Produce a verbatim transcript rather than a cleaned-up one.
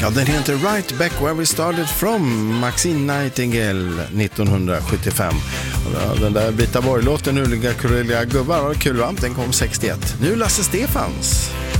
Ja, den heter Right Back Where We Started From, Maxine Nightingale nittonhundrasjuttiofem. Och den där Brita Borg-låten, Uliga Kureliga gubbar, var kul va? Den kom sextioett. Nu Lasse Stefans.